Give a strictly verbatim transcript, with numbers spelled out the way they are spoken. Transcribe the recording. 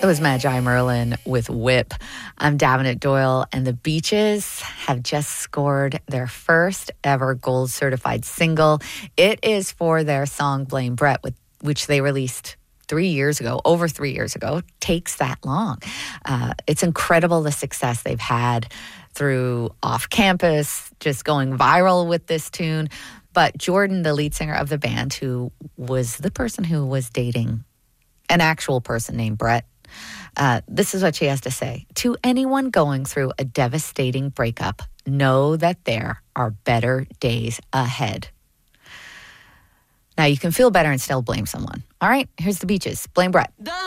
It was Magi Merlin with Whip. I'm Davenant Doyle, and the Beaches have just scored their first ever gold certified single. It is for their song Blame Brett, with, which they released three years ago, over three years ago. Takes that long. Uh, it's incredible the success they've had through Off Campus, just going viral with this tune. But Jordan, the lead singer of the band, who was the person who was dating an actual person named Brett, Uh, this is what she has to say. To anyone going through a devastating breakup, know that there are better days ahead. Now, you can feel better and still blame someone. All right, here's the Beaches. Blame Brett. The